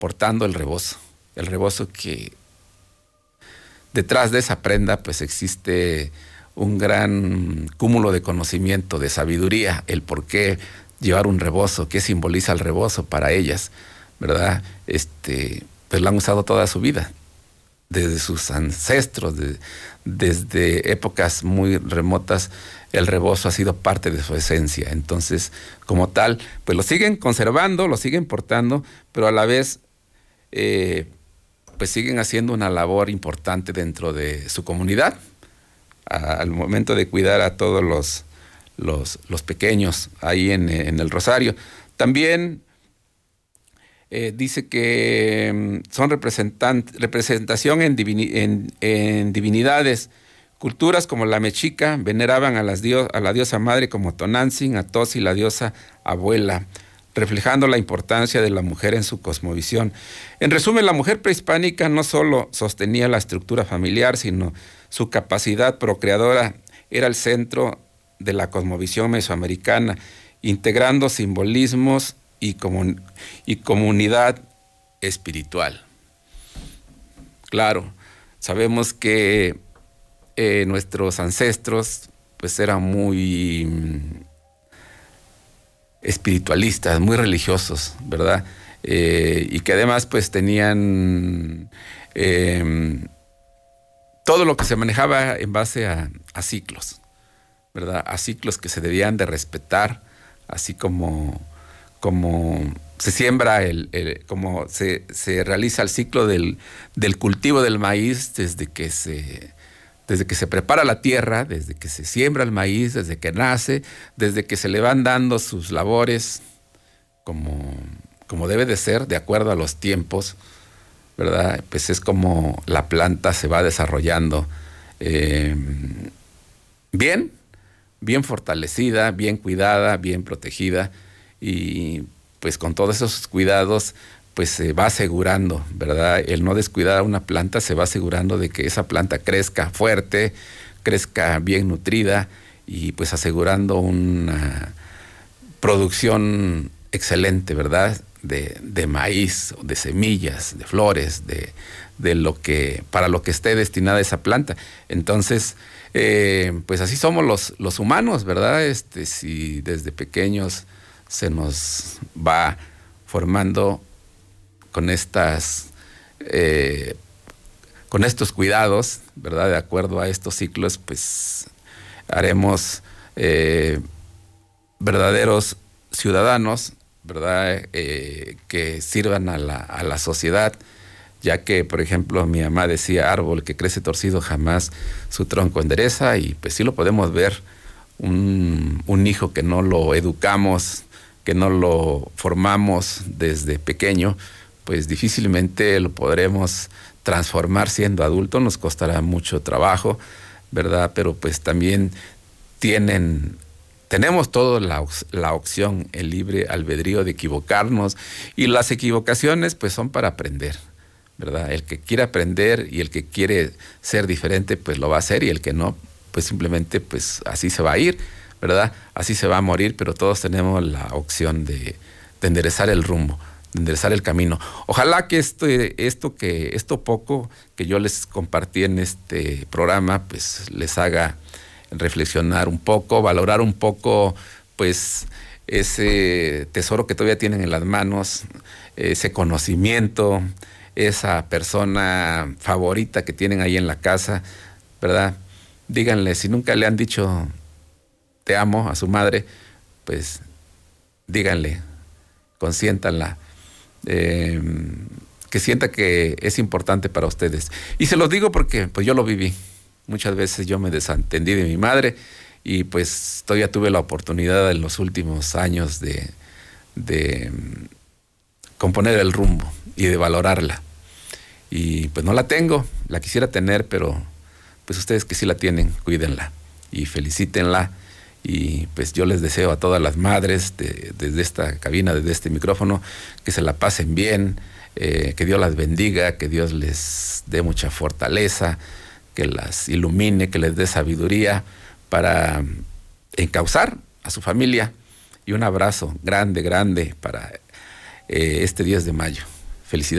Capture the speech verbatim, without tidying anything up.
portando el rebozo. El rebozo que detrás de esa prenda pues existe un gran cúmulo de conocimiento, de sabiduría, el por qué llevar un rebozo, qué simboliza el rebozo para ellas, ¿verdad? Este, pues lo han usado toda su vida, desde sus ancestros, de, desde épocas muy remotas, el rebozo ha sido parte de su esencia. Entonces, como tal, pues lo siguen conservando, lo siguen portando, pero a la vez, eh, pues siguen haciendo una labor importante dentro de su comunidad, a, al momento de cuidar a todos los, los, los pequeños ahí en, en el Rosario. También eh, dice que son representación en, divini, en, en divinidades. Culturas como la mexica veneraban a, las dios, a la diosa madre como Tonantzin, a Tosi, la diosa abuela, reflejando la importancia de la mujer en su cosmovisión. En resumen, la mujer prehispánica no solo sostenía la estructura familiar, sino su capacidad procreadora era el centro de la cosmovisión mesoamericana, integrando simbolismos y, comun y comunidad espiritual. Claro, sabemos que eh, nuestros ancestros pues eran muy espiritualistas, muy religiosos, ¿verdad? Eh, y que además pues tenían eh, todo lo que se manejaba en base a, a ciclos, ¿verdad? A ciclos que se debían de respetar, así como, como se siembra, el, el, como se, se realiza el ciclo del, del cultivo del maíz desde que se... desde que se prepara la tierra, desde que se siembra el maíz, desde que nace, desde que se le van dando sus labores como, como debe de ser, de acuerdo a los tiempos, ¿verdad? Pues es como la planta se va desarrollando eh, bien, bien fortalecida, bien cuidada, bien protegida, y pues con todos esos cuidados pues se va asegurando, ¿verdad? El no descuidar a una planta se va asegurando de que esa planta crezca fuerte, crezca bien nutrida y pues asegurando una producción excelente, ¿verdad? De, de maíz, de semillas, de flores, de, de lo que, para lo que esté destinada esa planta. Entonces, eh, pues así somos los, los humanos, ¿verdad? Este, si desde pequeños se nos va formando con estas, eh, con estos cuidados, ¿verdad? De acuerdo a estos ciclos, pues haremos eh, verdaderos ciudadanos, ¿verdad? Eh, que sirvan a la, a la sociedad, ya que, por ejemplo, mi mamá decía, árbol que crece torcido jamás su tronco endereza, y pues sí lo podemos ver, un, un hijo que no lo educamos, que no lo formamos desde pequeño, pues difícilmente lo podremos transformar siendo adulto, nos costará mucho trabajo, ¿verdad? Pero pues también tienen, tenemos toda la, la opción, el libre albedrío de equivocarnos, y las equivocaciones pues son para aprender, ¿verdad? El que quiere aprender y el que quiere ser diferente pues lo va a hacer, y el que no, pues simplemente pues así se va a ir, ¿verdad? Así se va a morir, pero todos tenemos la opción de, de enderezar el rumbo, de enderezar el camino. Ojalá que esto, esto, que esto poco que yo les compartí en este programa, pues les haga reflexionar un poco, valorar un poco, pues, ese tesoro que todavía tienen en las manos, ese conocimiento, esa persona favorita que tienen ahí en la casa, ¿verdad? Díganle, si nunca le han dicho te amo a su madre, pues díganle, consiéntanla, eh, que sienta que es importante para ustedes. Y se los digo porque pues yo lo viví. Muchas veces yo me desentendí de mi madre y pues todavía tuve la oportunidad en los últimos años de, de componer el rumbo y de valorarla. Y pues no la tengo, la quisiera tener, pero pues ustedes que sí la tienen, cuídenla y felicítenla. Y pues yo les deseo a todas las madres de, desde esta cabina, desde este micrófono, que se la pasen bien, eh, que Dios las bendiga, que Dios les dé mucha fortaleza, que las ilumine, que les dé sabiduría para encauzar a su familia. Y un abrazo grande, grande para eh, este diez de mayo. Felicidades.